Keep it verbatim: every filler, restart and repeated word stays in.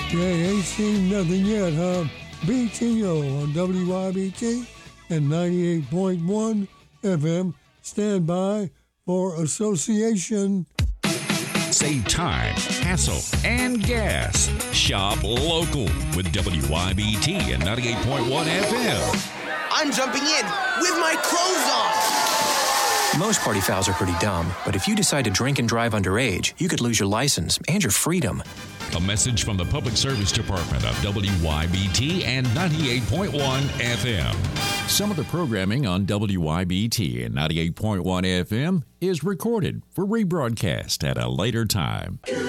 Yeah, ain't seen nothing yet, huh? B T O on W Y B T and ninety-eight point one F M. Stand by for association. Save time, hassle, and gas. Shop local with W Y B T and ninety-eight point one F M. I'm jumping in with my clothes on. Most party fouls are pretty dumb, but if you decide to drink and drive underage, you could lose your license and your freedom. A message from the Public Service Department of W Y B T and ninety-eight point one F M. Some of the programming on W Y B T and ninety-eight point one F M is recorded for rebroadcast at a later time.